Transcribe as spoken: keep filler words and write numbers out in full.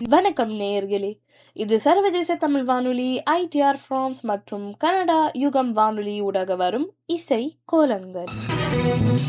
வணக்கம் நேயர்களே, இது சர்வதேச தமிழ் வானொலி ஐடிஆர் பிரான்ஸ் மற்றும் கனடா யுகம் வானொலி ஊடாக வரும் இசை கோலங்கள்.